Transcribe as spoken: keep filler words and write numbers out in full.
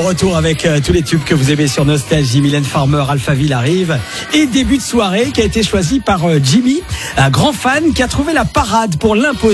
retour avec euh, tous les tubes que vous aimez sur Nostalgie. Mylène Farmer, Alphaville arrive. Et début de soirée qui a été choisi par euh, Jimmy, un grand fan qui a trouvé la parade pour l'imposer.